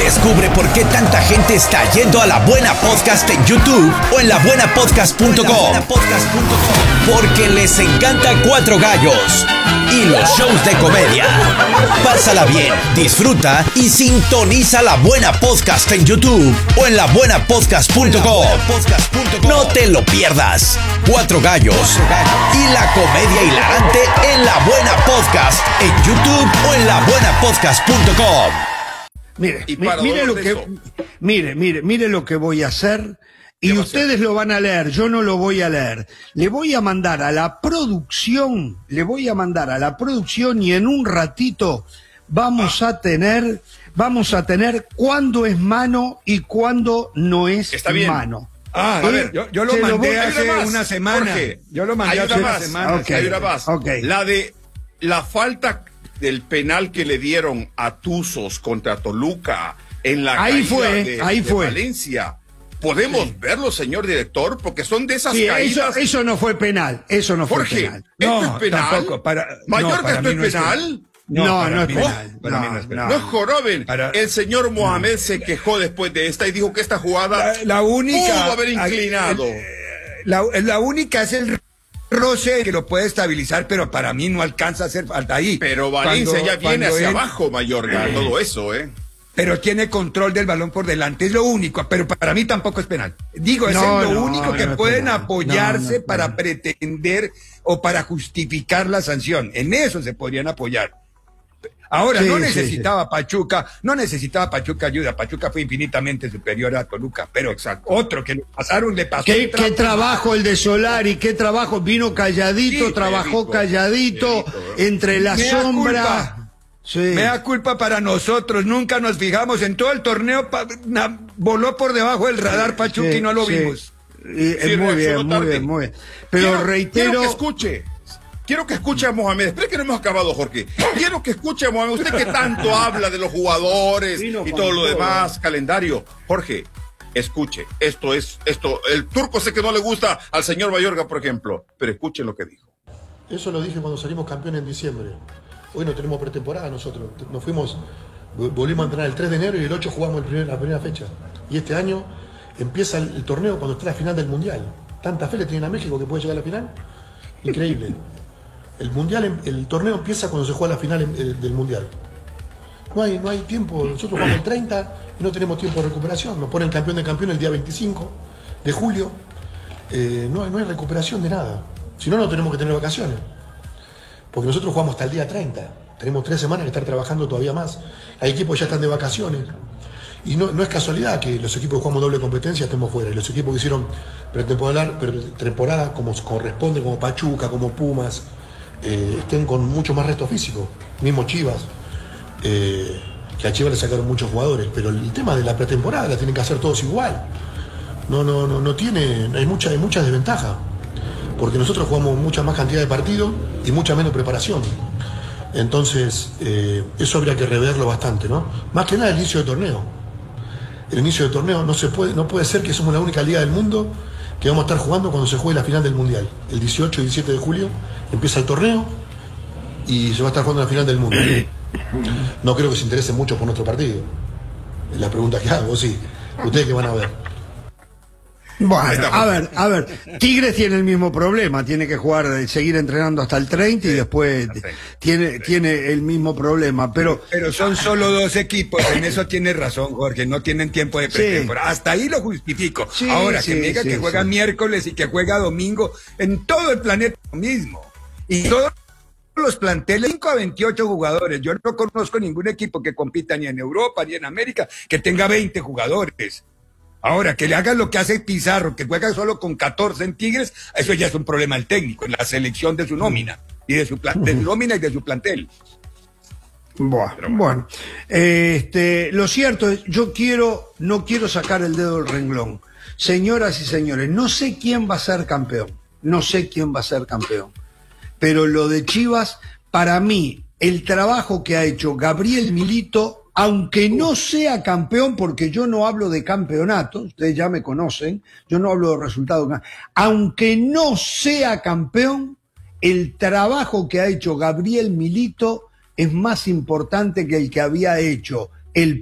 Descubre por qué tanta gente está yendo a La Buena Podcast en YouTube o en labuenapodcast.com. Porque les encanta Cuatro Gallos y los shows de comedia. Pásala bien, disfruta y sintoniza La Buena Podcast en YouTube o en labuenapodcast.com. No te lo pierdas. Cuatro Gallos y la comedia hilarante en La Buena Podcast en YouTube o en labuenapodcast.com. Mire lo que voy a hacer y ustedes lo van a leer, yo no lo voy a leer. Le voy a mandar a la producción y en un ratito vamos a tener cuándo es mano y cuándo no es mano. A ver, yo lo mandé hace una semana. Jorge, yo lo mandé hace una semana. Okay. La falta del penal que le dieron a Tuzos contra Toluca en la caída de Valencia. ¿Podemos verlo, señor director? Porque son de esas caídas. Eso no fue penal. Eso no fue penal. ¿Esto es penal? Tampoco, Mayorga, ¿esto es penal? No es penal. No es joroben. El señor Mohamed se quejó después de esta y dijo que esta jugada la única pudo haber inclinado. La única es el roce que lo puede estabilizar, pero para mí no alcanza a hacer falta ahí. Pero Valencia ya viene hacia abajo, Mayorga, todo eso, Pero tiene control del balón por delante, es lo único, pero para mí tampoco es penal. Digo, es lo único que pueden apoyarse para pretender o para justificar la sanción. En eso se podrían apoyar. Ahora, no necesitaba Pachuca ayuda. Pachuca fue infinitamente superior a Toluca, pero otro que le pasó. ¿Qué trabajo el de Solari? ¿Qué trabajo? Vino calladito, trabajó calladito, entre la sombra. Me da culpa para nosotros, nunca nos fijamos, en todo el torneo voló por debajo del radar Pachuca y no lo vimos. Muy bien. Pero reitero... Quiero que escuche a Mohamed. Espera que no hemos acabado, Jorge. Quiero que escuche a Mohamed. Usted que tanto habla de los jugadores y todo lo demás, calendario. Jorge, escuche. Esto. El turco sé que no le gusta al señor Mayorga, por ejemplo, pero escuche lo que dijo. Eso lo dije cuando salimos campeones en diciembre. Hoy no tenemos pretemporada nosotros. Volvimos a entrenar el 3 de enero y el 8 jugamos la primera fecha. Y este año empieza el torneo cuando está la final del Mundial. Tanta fe le tienen a México que puede llegar a la final. Increíble. El torneo empieza cuando se juega la final del Mundial. No hay tiempo. Nosotros jugamos el 30 y no tenemos tiempo de recuperación. Nos ponen campeón de campeón el día 25 de julio. No hay recuperación de nada. Si no, no tenemos que tener vacaciones. Porque nosotros jugamos hasta el día 30. Tenemos 3 semanas que estar trabajando todavía más. Hay equipos que ya están de vacaciones. Y no es casualidad que los equipos que jugamos doble competencia estemos fuera. Y los equipos que hicieron pretemporada como corresponde, como Pachuca, como Pumas, estén con mucho más resto físico. Mismo Chivas, que a Chivas le sacaron muchos jugadores. Pero el tema de la pretemporada la tienen que hacer todos igual. Hay mucha desventaja. Porque nosotros jugamos mucha más cantidad de partidos y mucha menos preparación. Entonces, eso habría que reverlo bastante, ¿no? Más que nada el inicio del torneo. El inicio del torneo no puede ser que somos la única liga del mundo que vamos a estar jugando cuando se juegue la final del Mundial. El 18 y 17 de julio empieza el torneo y se va a estar jugando la final del mundo. No creo que se interese mucho por nuestro partido. Es la pregunta que hago, sí. ¿Ustedes qué van a ver? Bueno, a ver, Tigres tiene el mismo problema, tiene que seguir entrenando hasta el 30 y después tiene el mismo problema, pero son solo 2 equipos, en eso tiene razón, Jorge, no tienen tiempo de pretemporada, hasta ahí lo justifico. Ahora, que me diga que juega miércoles y que juega domingo, en todo el planeta lo mismo, y todos los planteles, 5 a 28 jugadores, yo no conozco ningún equipo que compita ni en Europa ni en América, que tenga 20 jugadores. Ahora, que le hagan lo que hace Pizarro, que juega solo con 14 en Tigres, eso ya es un problema del técnico, en la selección de su nómina, y de su nómina y de su plantel. Bueno, lo cierto es, no quiero sacar el dedo del renglón. Señoras y señores, no sé quién va a ser campeón, pero lo de Chivas, para mí, el trabajo que ha hecho Gabriel Milito, aunque no sea campeón, porque yo no hablo de campeonato, ustedes ya me conocen, yo no hablo de resultados, aunque no sea campeón, el trabajo que ha hecho Gabriel Milito es más importante que el que había hecho el